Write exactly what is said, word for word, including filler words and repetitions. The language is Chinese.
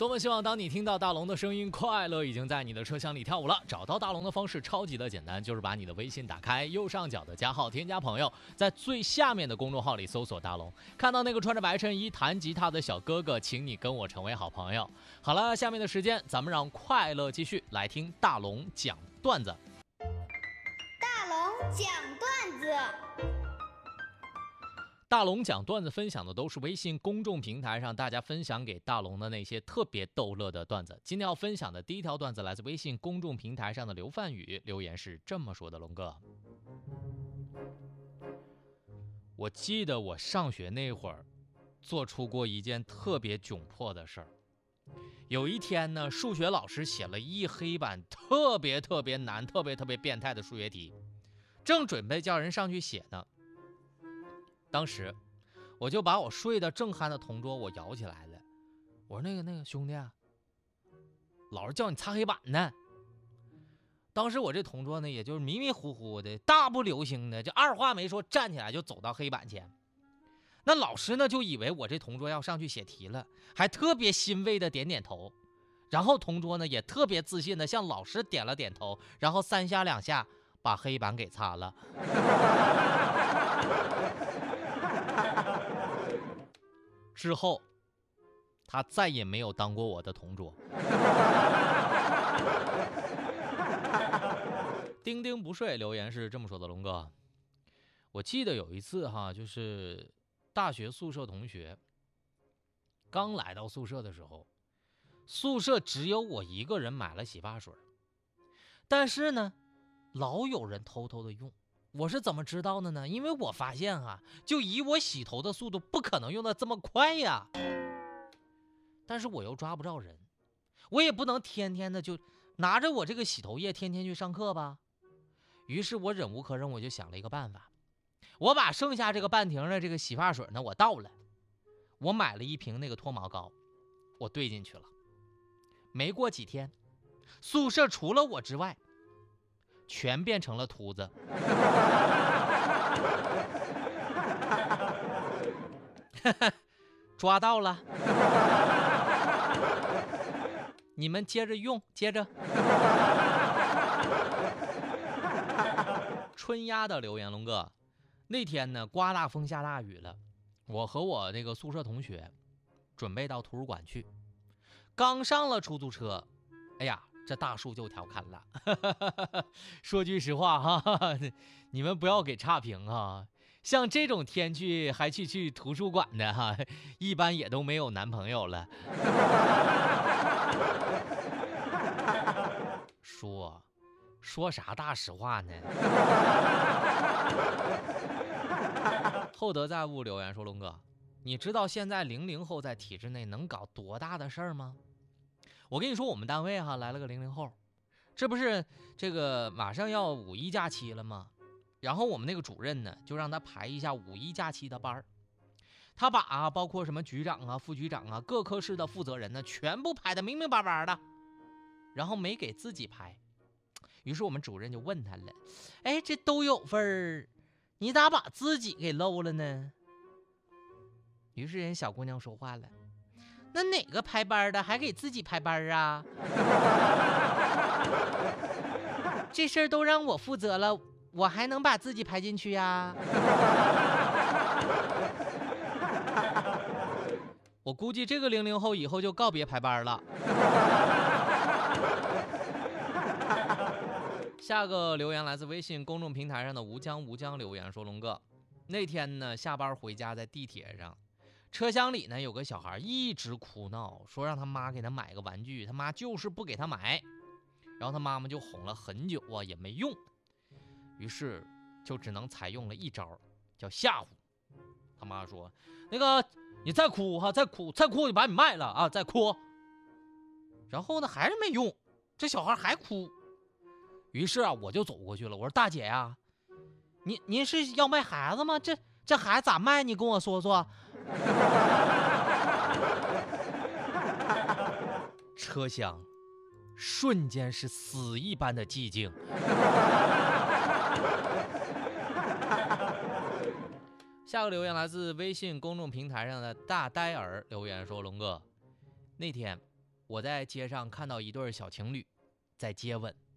多么希望当你听到大龙的声音，快乐已经在你的车厢里跳舞了。找到大龙的方式超级的简单，就是把你的微信打开，右上角的加号添加朋友，在最下面的公众号里搜索大龙，看到那个穿着白衬衣弹吉他的小哥哥，请你跟我成为好朋友。好了，下面的时间咱们让快乐继续来听大龙讲段子。 大龙讲段子。 大龙讲段子分享的都是微信公众平台上大家分享给大龙的那些特别逗乐的段子。今天要分享的第一条段子来自微信公众平台上的刘范宇，留言是这么说的：龙哥，我记得我上学那会儿做出过一件特别窘迫的事儿。有一天呢，数学老师写了一黑板特别特别难特别特别变态的数学题，正准备叫人上去写呢，当时我就把我睡得正酣的同桌我摇起来了，我说那个那个兄弟啊，老师叫你擦黑板呢。当时我这同桌呢，也就是迷迷糊糊的，大步流星的，这二话没说站起来就走到黑板前。那老师呢就以为我这同桌要上去写题了，还特别欣慰的点点头，然后同桌呢也特别自信的向老师点了点头，然后三下两下把黑板给擦了。之后他再也没有当过我的同桌。丁丁不睡留言是这么说的：龙哥，我记得有一次哈，就是大学宿舍同学刚来到宿舍的时候，宿舍只有我一个人买了洗发水，但是呢老有人偷偷的用。我是怎么知道的呢？因为我发现啊，就以我洗头的速度不可能用的这么快呀，但是我又抓不着人，我也不能天天的就拿着我这个洗头液天天去上课吧。于是我忍无可忍，我就想了一个办法，我把剩下这个半瓶的这个洗发水呢我倒了，我买了一瓶那个脱毛膏，我兑进去了。没过几天，宿舍除了我之外全变成了秃子。抓到了，你们接着用，接着。春丫的留言：龙哥，那天呢刮大风下大雨了，我和我那个宿舍同学准备到图书馆去，刚上了出租车，哎呀这大树就调侃了。说句实话哈，你们不要给差评啊，像这种天气还去去图书馆的哈，一般也都没有男朋友了。说说啥大实话呢？厚德载物留言说：龙哥，你知道现在零零后在体制内能搞多大的事儿吗？我跟你说，我们单位哈来了个零零后，这不是这个马上要五一假期了吗？然后我们那个主任呢，就让他排一下五一假期的班儿。他把啊，包括什么局长啊、副局长啊、各科室的负责人呢，全部排得明明白白的，然后没给自己排。于是我们主任就问他了：哎，这都有份儿，你咋把自己给漏了呢？于是人小姑娘说话了：那哪个排班的还给自己排班啊？这事儿都让我负责了，我还能把自己排进去呀？我估计这个零零后以后就告别排班了。下个留言来自微信公众平台上的吴江吴江留言说：龙哥，那天呢下班回家，在地铁上，车厢里呢有个小孩一直哭闹，说让他妈给他买个玩具，他妈就是不给他买，然后他妈妈就哄了很久啊也没用，于是就只能采用了一招叫吓唬。他妈说：那个你再哭哈，再哭再哭就把你卖了啊，再哭。然后呢还是没用，这小孩还哭。于是啊我就走过去了，我说：大姐呀，您您是要卖孩子吗？这这孩子咋卖？你跟我说说。车厢瞬间是死一般的寂静。下个留言来自微信公众平台上的大呆儿留言说：龙哥，那天我在街上看到一对小情侣在接吻。